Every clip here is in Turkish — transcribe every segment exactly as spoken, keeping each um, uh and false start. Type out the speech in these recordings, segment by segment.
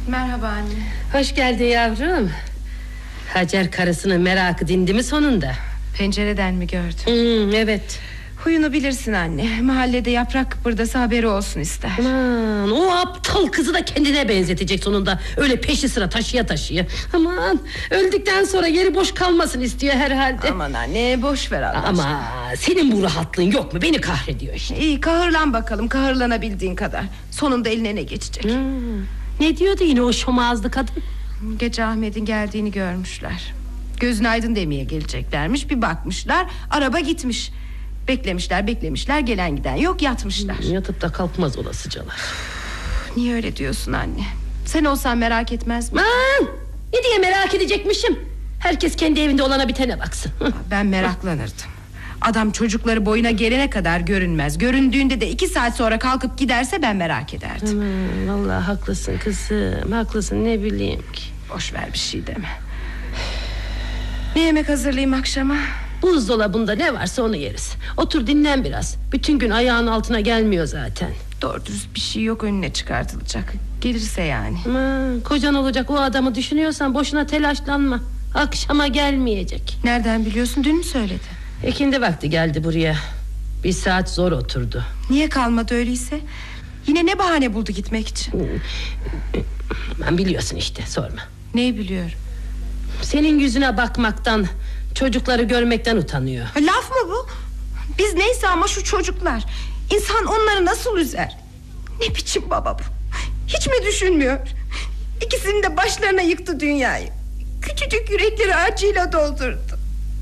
Merhaba anne. Hoş geldin yavrum. Hacer karısının merakı dindi mi sonunda? Pencereden mi gördün? Hmm, evet. Huyunu bilirsin anne. Mahallede yaprak kıpırdasa haberi olsun ister. Aman, o aptal kızı da kendine benzetecek sonunda. Öyle peşi sıra taşıya taşıya. Aman, öldükten sonra yeri boş kalmasın istiyor herhalde. Aman anne, boş ver Allah Ama aşkına. senin bu rahatlığın yok mu? Beni kahrediyor işte. İyi, kahırlan bakalım, kahırlanabildiğin kadar. Sonunda eline ne geçecek? Hmm. Ne diyordu yine o şomağızlı kadın? Gece Ahmet'in geldiğini görmüşler. Gözün aydın demeye geleceklermiş. Bir bakmışlar, araba gitmiş. Beklemişler beklemişler, gelen giden yok, yatmışlar. Yatıp da kalkmaz olasıcalar. Niye öyle diyorsun anne? Sen olsan merak etmez mi? Aman, ne diye merak edecekmişim? Herkes kendi evinde olana bitene baksın. Ben meraklanırdım. Adam çocukları boyuna gelene kadar görünmez. Göründüğünde de iki saat sonra kalkıp giderse ben merak ederdim. Aman, vallahi haklısın kızım, haklısın, ne bileyim ki. Boş ver, bir şey deme. Ne yemek hazırlayayım akşama? Buzdolabında ne varsa onu yeriz. Otur dinlen biraz. Bütün gün ayağın altına gelmiyor zaten. Doğru dürüst bir şey yok önüne çıkartılacak. Gelirse yani. Aman, kocan olacak o adamı düşünüyorsan boşuna telaşlanma. Akşama gelmeyecek. Nereden biliyorsun, dün mü söyledi? İkindi vakti geldi buraya. Bir saat zor oturdu. Niye kalmadı öyleyse? Yine ne bahane buldu gitmek için? Ben biliyorsun işte, sorma. Neyi biliyorum? Senin yüzüne bakmaktan, çocukları görmekten utanıyor. Ha, laf mı bu? Biz neyse ama şu çocuklar. İnsan onları nasıl üzer? Ne biçim baba bu? Hiç mi düşünmüyor? İkisinin de başlarına yıktı dünyayı. Küçücük yürekleri acıyla doldurdu.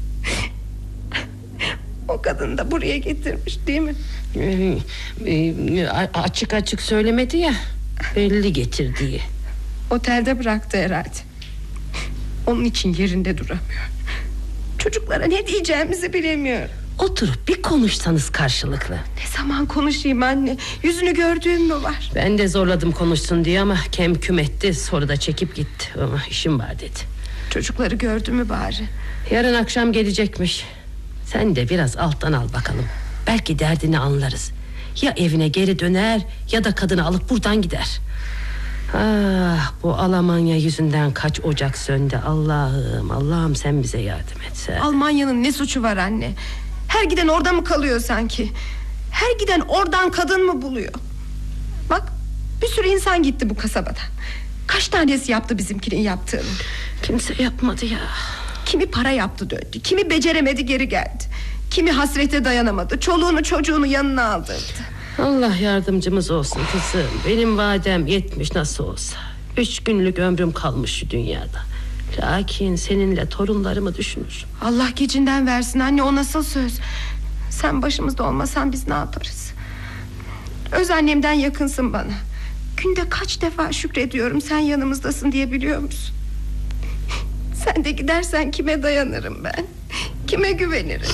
O kadını da buraya getirmiş değil mi? Ee, e, açık açık söylemedi ya, belli getirdiği. Otelde bıraktı herhalde. Onun için yerinde duramıyor. Çocuklara ne diyeceğimizi bilemiyor. Oturup bir konuşsanız karşılıklı. Ne zaman konuşayım anne? Yüzünü gördüğüm mü var? Ben de zorladım konuşsun diye ama kem küm etti. Sonra da çekip gitti. Ama işim var dedi. Çocukları gördü mü bari? Yarın akşam gelecekmiş. Sen de biraz alttan al bakalım. Belki derdini anlarız. Ya evine geri döner ya da kadını alıp buradan gider. Ah, bu Almanya yüzünden kaç ocak söndü. Allah'ım, Allah'ım sen bize yardım et sen. Almanya'nın ne suçu var anne? Her giden orada mı kalıyor sanki? Her giden oradan kadın mı buluyor? Bak, bir sürü insan gitti bu kasabadan. Kaç tanesi yaptı bizimkinin yaptığını? Kimse yapmadı ya. Kimi para yaptı döndü, kimi beceremedi geri geldi. Kimi hasrete dayanamadı, çoluğunu çocuğunu yanına aldırdı. Allah yardımcımız olsun kızım. Benim vadem yetmiş nasıl olsa. Üç günlük ömrüm kalmış şu dünyada. Lakin seninle torunlarımı düşünür. Allah gecinden versin anne, o nasıl söz? Sen başımızda olmasan biz ne yaparız? Öz annemden yakınsın bana. Günde kaç defa şükrediyorum sen yanımızdasın diye, biliyor musun? Sen de gidersen kime dayanırım ben? Kime güvenirim?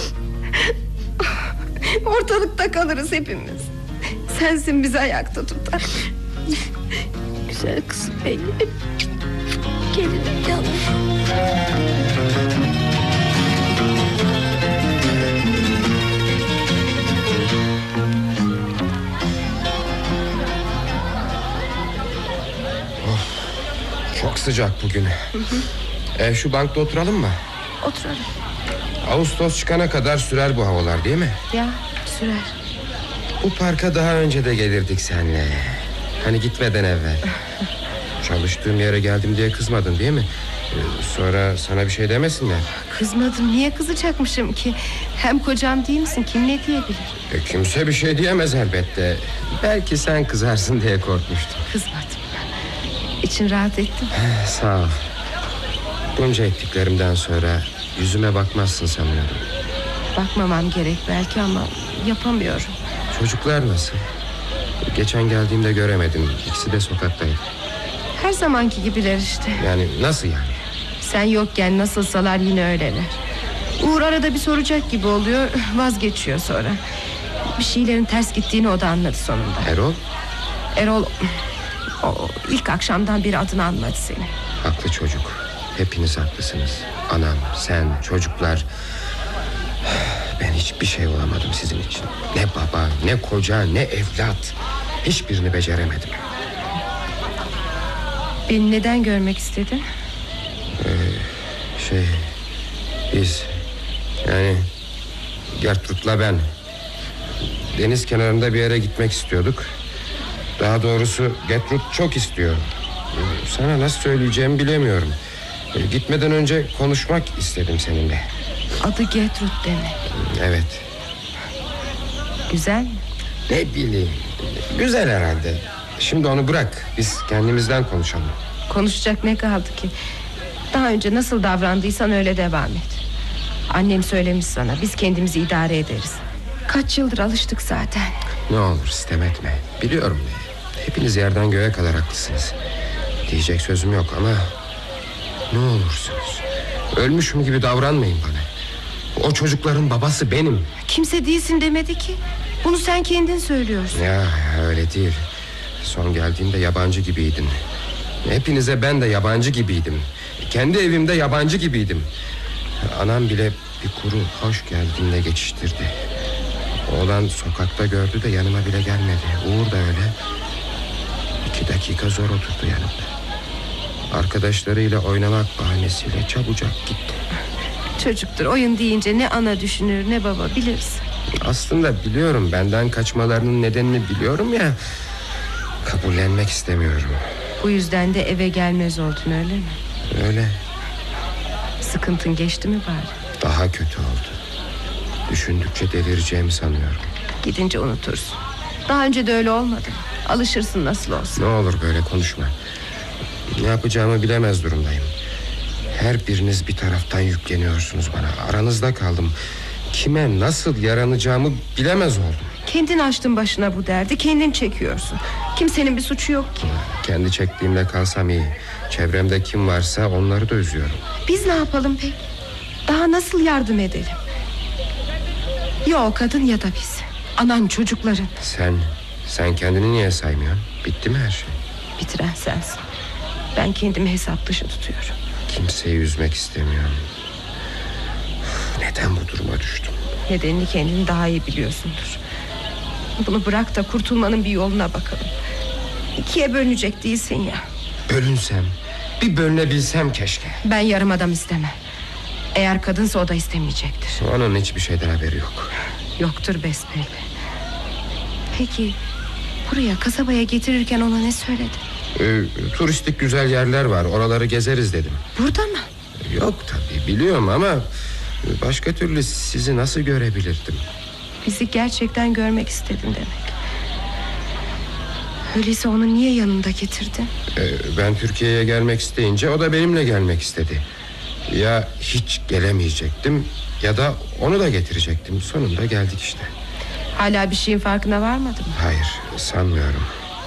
Ortalıkta kalırız hepimiz. Sensin bizi ayakta tutar. Güzel kızım benim. Gelinim yavrum. Çok sıcak bugün. Hı hı. E, şu bankta oturalım mı? Oturalım. Ağustos çıkana kadar sürer bu havalar değil mi? Ya, sürer. Bu parka daha önce de gelirdik seninle. Hani gitmeden evvel. Çalıştığım yere geldim diye kızmadın değil mi? Ee, sonra sana bir şey demesinler. Kızmadım, niye kızacakmışım ki? Hem kocam değil misin, kim ne diyebilir? E, kimse bir şey diyemez elbette. Belki sen kızarsın diye korkmuştum. Kızmadım. İçin rahat ettin. Sağ ol. Bunca ettiklerimden sonra yüzüme bakmazsın sanıyordum. Bakmamam gerek belki ama yapamıyorum. Çocuklar nasıl? Geçen geldiğimde göremedim. İkisi de sokaktaydı. Her zamanki gibiler işte. Yani nasıl yani? Sen yokken nasılsalar yine öyleler. Uğur arada bir soracak gibi oluyor, vazgeçiyor sonra. Bir şeylerin ters gittiğini o da anladı sonunda. Erol? Erol o, ilk akşamdan beri adını anmadı seni. Haklı çocuk. Hepiniz haklısınız. Anam, sen, çocuklar. Ben hiçbir şey olamadım sizin için. Ne baba, ne koca, ne evlat. Hiçbirini beceremedim. Beni neden görmek istedin? Ee, şey Biz Yani Gertrud'la ben deniz kenarında bir yere gitmek istiyorduk. Daha doğrusu Gertrud çok istiyor. Ee, Sana nasıl söyleyeceğimi bilemiyorum. Ee, Gitmeden önce konuşmak istedim seninle. Adı Gertrud demek. Evet. Güzel mi? Ne bileyim, güzel herhalde. Şimdi onu bırak, biz kendimizden konuşalım. Konuşacak ne kaldı ki? Daha önce nasıl davrandıysan öyle devam et. Annem söylemiş sana, biz kendimizi idare ederiz. Kaç yıldır alıştık zaten. Ne olur sitem etme. Biliyorum, hepiniz yerden göğe kadar haklısınız. Diyecek sözüm yok ama ne olursunuz ölmüşüm gibi davranmayın bana. O çocukların babası benim. Kimse değilsin demedi ki. Bunu sen kendin söylüyorsun. Ya öyle değil. Son geldiğinde yabancı gibiydin. Hepinize ben de yabancı gibiydim. Kendi evimde yabancı gibiydim. Anam bile bir kuru hoş geldinle geçiştirdi. Oğlan sokakta gördü de yanıma bile gelmedi. Uğur da öyle. İki dakika zor oturdu yanımda. Arkadaşlarıyla oynamak bahanesiyle çabucak gitti. Çocuktur, oyun deyince ne ana düşünür ne baba, biliriz. Aslında biliyorum, benden kaçmalarının nedenini biliyorum ya. Kabullenmek istemiyorum. Bu yüzden de eve gelmez oldun, öyle mi? Öyle. Sıkıntın geçti mi bari? Daha kötü oldu. Düşündükçe delireceğimi sanıyorum. Gidince unutursun. Daha önce de öyle olmadı. Alışırsın nasıl olsa. Ne olur böyle konuşma. Ne yapacağımı bilemez durumdayım. Her biriniz bir taraftan yükleniyorsunuz bana. Aranızda kaldım. Kime nasıl yaranacağımı bilemez oldum. Kendin açtın başına bu derdi, kendin çekiyorsun. Kimsenin bir suçu yok ki. Kendi çektiğimle kalsam iyi. Çevremde kim varsa onları da üzüyorum. Biz ne yapalım peki? Daha nasıl yardım edelim? Ya o kadın ya da biz. Anan, çocukların. Sen, sen kendini niye saymıyorsun? Bitti mi her şey? Bitiren sensin. Ben kendimi hesap dışı tutuyorum. Kimseyi üzmek istemiyorum. Neden bu duruma düştüm? Nedenini kendini daha iyi biliyorsundur. Bunu bırak da kurtulmanın bir yoluna bakalım. İkiye bölünecek değilsin ya. Bölünsem, bir bölünebilsem keşke. Ben yarım adam istemem. Eğer kadınsa o da istemeyecektir. Onun hiçbir şeyden haberi yok. Yoktur besbelli. Peki buraya, kasabaya getirirken ona ne söyledin? Ee, turistik güzel yerler var, oraları gezeriz dedim. Burada mı? Yok tabii, biliyorum ama başka türlü sizi nasıl görebilirdim? Bizi gerçekten görmek istedin demek. Öyleyse onu niye yanında getirdin? Ee, ben Türkiye'ye gelmek isteyince o da benimle gelmek istedi. Ya hiç gelemeyecektim ya da onu da getirecektim. Sonunda geldik işte. Hala bir şeyin farkına varmadın mı? Hayır, sanmıyorum.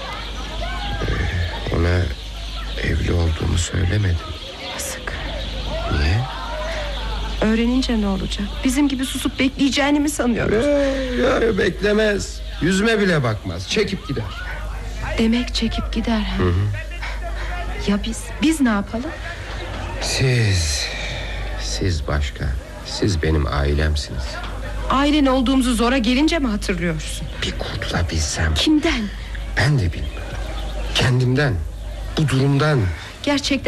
Ee, ona evli olduğumu söylemedim. Yazık. Niye? Öğrenince ne olacak? Bizim gibi susup bekleyeceğini mi sanıyoruz? Ee, ya, beklemez. Yüzüme bile bakmaz. Çekip gider. Demek çekip gider ha? Hı hı. Ya biz? Biz ne yapalım? Siz... Siz başka. Siz benim ailemsiniz. Ailen olduğumuzu zora gelince mi hatırlıyorsun? Bir kurtulabilsem. Kimden? Ben de bilmiyorum. Kendimden. Bu durumdan. Gerçekten